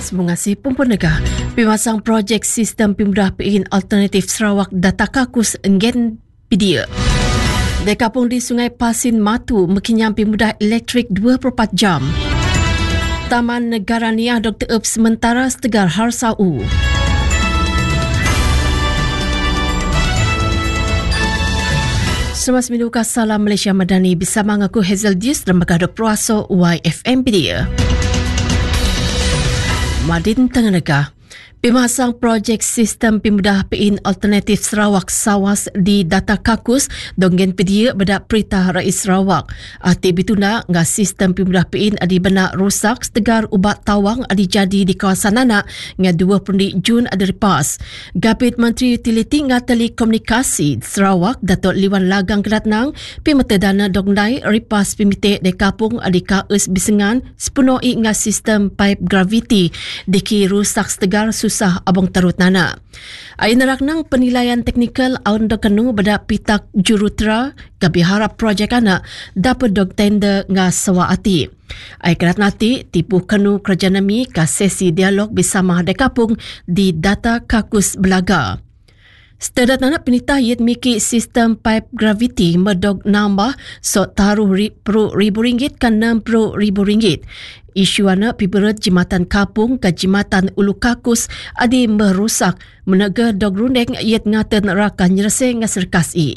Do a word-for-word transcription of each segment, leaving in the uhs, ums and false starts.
Terima kasih Pempenegah. Pemasang projek sistem pemudah P I N alternatif Sarawak Data Kakus Engen Pedia. Dekapung di Sungai Pasin Matu mekinyam pemudah elektrik dua puluh empat jam. Taman Negara Niah Doktor Earp sementara Setegar Harsau. Selamat minum Salam Malaysia Madani bersama aku Hazel Dius dan Megado Puaso Y F M Pedia. Madin Tengganaga. Pemasang projek sistem pemudah P I N alternatif Sarawak Sawas di Data Kakus donggen pedia bedak Perintah Rais Sarawak. Arti bituna ngah sistem pemudah P I N adi benak rusak Setegar ubat tawang adi jadi di kawasan anak ngah dua puluh Jun adi lepas. Gabit Menteri Utiliti ngah Telekomunikasi Sarawak Datuk Liwan Lagang Kedatnang pimata dana dongnai ripas pimitik de kapung adi kaus bisengan sepenuh ngah sistem pipe graviti diki rusak Setegar susah abang tarut nana. Ain raknang penilaian teknikal aun dokenu beda pitak jurutra gabi harap projek anak dapat dog tender nga sawaati. Ai kerat nati tipu kenu kerja nami ka sesi dialog bersama dekapung di Data Kakus Belaga. Setedat anak penitah yet miki sistem pipe gravity medog nambah so taruh ri, pro ribu ringgit kan enam puluh ribu ringgit. Isu anak piberat jimatan kapung ke jimatan Ulu Kakus adi merusak menega dog rundeng yet ngaten rakan nyerese ngaserkas i.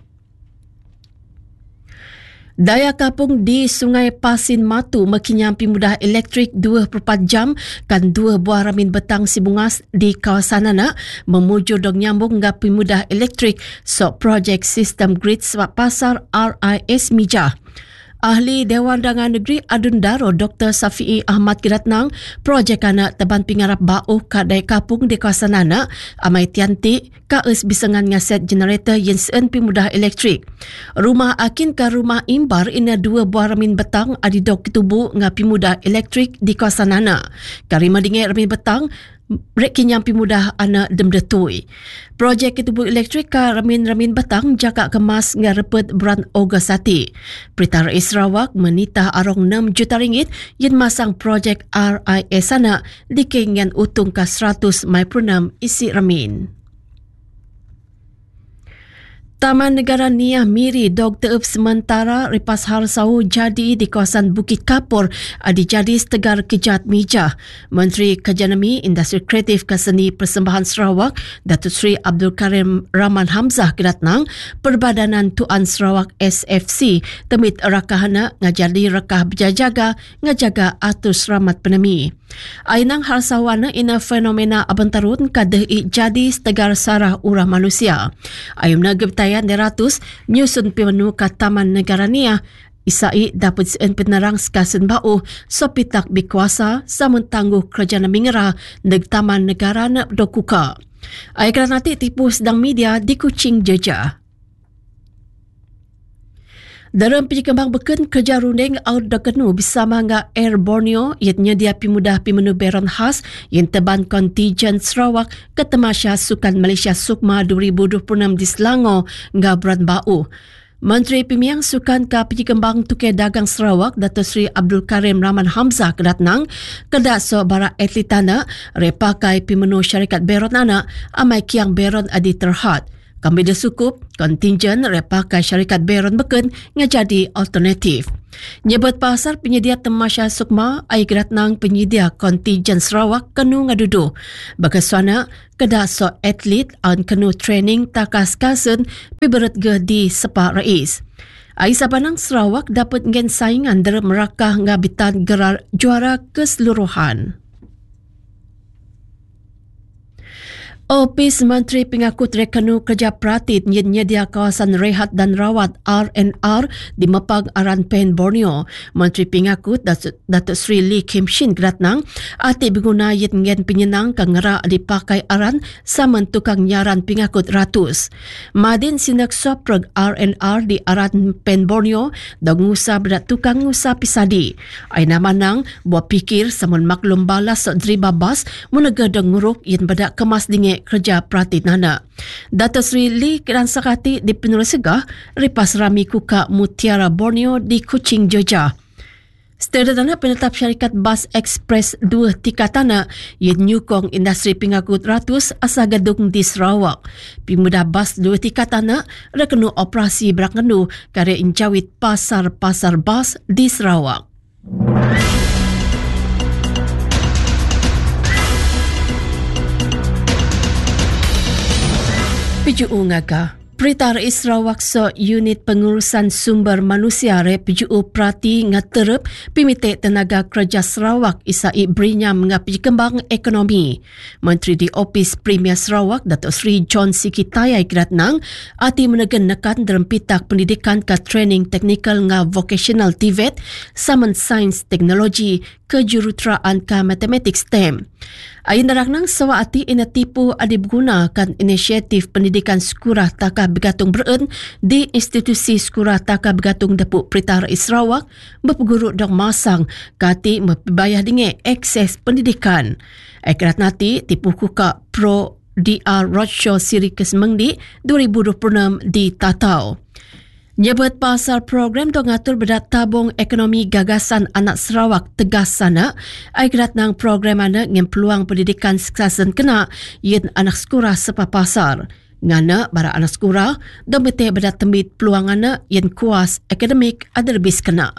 Daya kapung di Sungai Pasin Matu mekinyam pemudah elektrik dua puluh empat jam kan dua buah ramin betang sibungas di kawasan anak memuju dog nyambung ngah pemudah elektrik sok projek sistem grid sebab pasar R I S Mijah. Ahli Dewan Dagangan Negeri Adun Daro Doktor Safi'i Ahmad Kiratnang projek anak teban pingarap bauh kadai kapung di kawasan anak amai tiantik kaus bisengan ngaset generator yang seen pemudah elektrik. Rumah akin ke rumah imbar ina dua buah ramin betang adi dok ketubu ngah pemudah elektrik di kawasan anak. Karima dingai ramin betang Brek kinyam pemudah anak demdetui. Projek ketubuh elektrik ka ramin-ramin betang jaka kemas ngarepet bulan Ogos hati. Perintah Rais Sarawak menitah arong enam juta ringgit yang masang projek R I S anak di kengan utung ka seratus mai purnam isi ramin. Taman Negara Niah Miri Doktor Earp sementara ripas Harsau jadi di kawasan Bukit Kapur adi jadi Setegar Kejat Mijah. Menteri Kerjanami Industri Kreatif Keseni Persembahan Sarawak Datuk Seri Abdul Karim Rahman Hamzah Kedatnang Perbadanan Tuan Sarawak S F C temit rakahana ngajadi rakah berjaga ngajaga atur selamat penemi. Ainang Harsawana ina fenomena abantarun kadeh jadi Setegar Sarah Urah Manusia. Ayum na gebtayan deratus nyusun pimenu ka Taman Negara Niah isai dapat seen penerang sekasen bau sopitak bikuasa samun tangguh kerja na mingera neg Taman Negara na dokuka. Ay nanti tipu sedang media di Kuching Jeja. Dalam penyekembang beken kerja rundeng out dokenu bersama ngah Air Borneo yang nyedia pemudah pemenu beron khas yang teban kontijen Sarawak ke Tamasya Sukan Malaysia Sukma dua ribu dua puluh enam di Selangor ngah Beran Bau. Menteri Pemiang Sukan ke Penyekembang Tukai Dagang Sarawak Datuk Seri Abdul Karim Rahman Hamzah Kedatnang kedak so bara atlet anak repakai pemenu syarikat beron anak amai kiang beron adi terhad. Kami dah sukup kontingen repakai syarikat beron beken ngajadi alternatif. Nyebut pasar penyedia Tamasya Sukma ai Kedatnang penyedia kontingen Sarawak kenu ngadudu. Bagaimana kedak so atlet an kenu training takas kasen piberat ge di Sepak Rais. Ai sabanang Sarawak dapat ngen saingan dalam merakah ngabitan gerar juara keseluruhan. Opis Menteri Pengakut Rekanu Kerja Pratit yang nyedia kawasan rehat dan rawat R and R di Mepang Aran Pen Borneo. Menteri Pengakut Datuk Seri Lee Kim Shin Kedatnang ati berguna yang ngen penyenang kangera dipakai aran saman tukang nyaran pengakut ratus. Madin sinak sopreg R and R di Aran Pen Borneo dan ngusa berat tukang ngusa pisadi. Aina manang buat pikir saman maklum balas driba bas munegadang nguruk yang bedak kemas dingin kerja pratit nana. Datuk Seri Lee Kiran Sakati di Penulis Segah ripas rami kuka Mutiara Borneo di Kuching Jeja. Seterusnya penetap syarikat Bas Express dua Tikatana ia nyukong industri pengangkut ratus asal gedung di Sarawak. Pemuda Bas dua Tikatana rekenu operasi berangkenu karya injawit pasar-pasar bas di Sarawak. Piju Ungaga Perintah Rais Sarawak so Unit Pengurusan Sumber Manusia Re P J U Prati ngaterep Pimitik Tenaga Kerja Sarawak isai berinya mengapi kembang ekonomi. Menteri di Opis Premier Sarawak Datuk Seri John Sikitayai Keratnang ati menegan nekan dalam pitak pendidikan ke training teknikal nga vocational T V E T saman sains teknologi kejuruteraan ke matematik STEM. Ayin daraknang sawa ati ina tipu adi bergunakan inisiatif pendidikan sekurah takah bergantung beren di institusi sekurah takah bergantung Dapuk Perintah Rais Sarawak berpeguruk dong masang kati membayar dengan akses pendidikan. Akirat nanti tipu kuka Pro D R Roadshow Siri Kesemengdi dua ribu dua puluh enam di Tatau. Nyebut pasal program dong ngatur bedat tabung ekonomi gagasan anak Sarawak tegas sana, akirat nang program anak dengan peluang pendidikan sekasen kena yen anak sekolah sepa pasar. Ngana bara anak sekolah dong betul bedat tembit peluang anak yen kuas akademik ada lebih kena.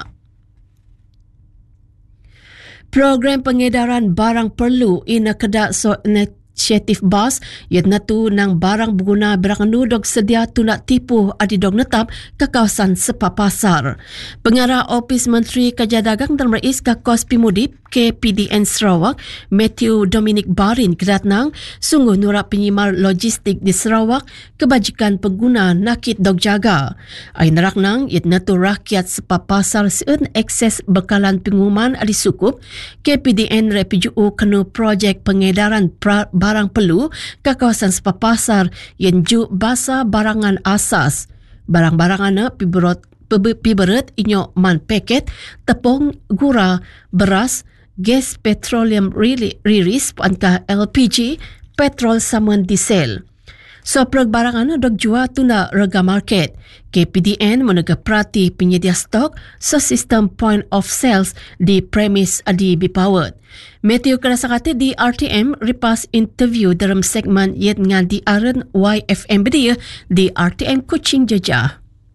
Program pengedaran barang perlu ina kedak so inisiatif bas yang natu nang barang berguna berangnu dog sedia tu nak tipu adi dog netap ke kawasan sepa pasar. Pengarah Opis Menteri Kerja Dagang dan Rais Kakos Pimudip K P D N Sarawak Matthew Dominic Barin keratnang sungguh nurak penyimar logistik di Sarawak kebajikan pengguna nakit dog jaga. Ain raknang it natu rakyat sepa pasar seun akses bekalan pengumuman adi sukup K P D N Re P J U kenu projek pengedaran pra barang perlu ke kawasan sepa pasar yang ju basa barangan asas. Barang-barang anak piberot piberet inyo man paket, tepung, gura, beras, gas petroleum riris, puanka L P G, petrol saman diesel. So barang anak dok jua tuna rega market. K P D N menega perhati penyedia stok so sistem point of sales di premis adi bipawat. Matthew kerasakati di R T M ripas interview dalam segmen yet ngan di aren Y F M bedia di R T M Kuching Jejah.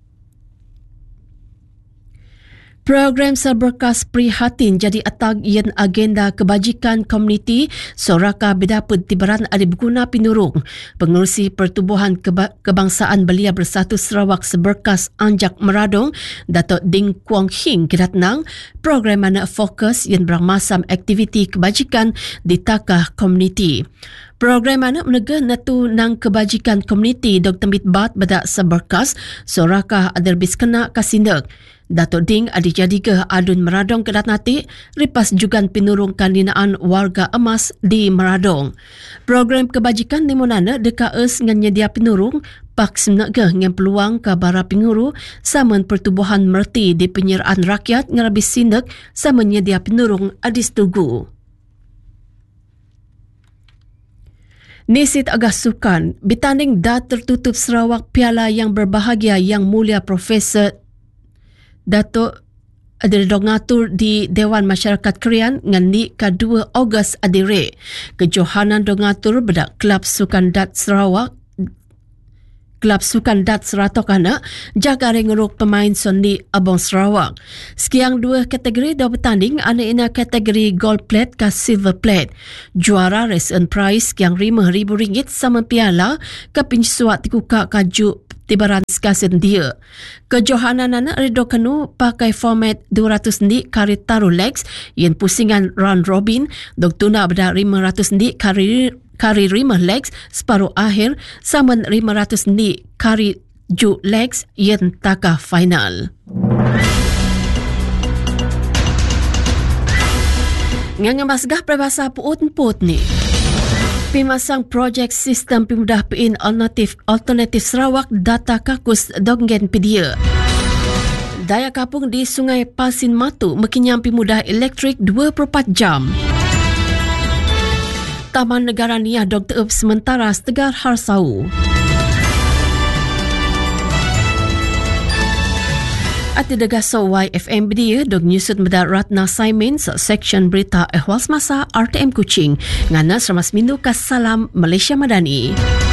Program Seberkas Prihatin jadi atag yen agenda kebajikan komuniti soraka bedapud tibaran ada berguna pinurung. Pengurusi Pertubuhan Keba- Kebangsaan Belia Bersatu Sarawak Seberkas Anjak Meradong Datuk Ding Kuang Hing keratnang program mana fokus yen berangmasam aktiviti kebajikan di takah komuniti. Program mana menegah natu nang kebajikan komuniti dok tembit bat bedak Seberkas soraka ada lebih kena kasindak. Datuk Ding adijadiga adun Meradong kedat nati ripas jugan pinurung kandinaan warga emas di Meradong. Program kebajikan di monana deka es ngan nyedia pinurung pak semnagah ngan peluang ke bara pinguru saman pertubuhan merti di penyeraan rakyat ngarabis sindak saman nyedia pinurung adis tugu. Nisit Agas Sukan bitanding da tertutup Sarawak Piala yang berbahagia yang mulia Profesor Datuk ada dongatur di Dewan Masyarakat Krian ngan ni ka dua Ogos adire. Kejohanan dongatur bedak Kelab Sukan Dat Sarawak Kelab Sukan Dat Seratokana jaga rengeruk pemain sondi Abang Sarawak. Sekiang dua kategori dah bertanding ana ina kategori gold plate ke silver plate. Juara race and prize sekiang lima ribu ringgit sama piala ke pinsuat dikuka kaju tibaran sekasen dia. Kejohanan anak redo kenu pakai format dua ratus sendi kari taruh legs yang pusingan round robin dok tuna beda lima ratus sendi kari kari lima legs separuh akhir saman lima ratus sendi kari ju legs yang takah final. Ngang basgah peribahasa puut-puut ni. Pimasang projek sistem pemudah pein alternatif alternatif Sarawak data kakus donggen pedia. Daya kapung di Sungai Pasin Matu mekinyam pemudah elektrik dua puluh empat jam. Taman Negara Niah Doktor Up sementara Setegar Harsau. At degaso Y F M dia dog nyusut meda Ratna Saimin sa section berita ehwal semasa R T M Kuching ngana seramas mindu kas salam Malaysia Madani.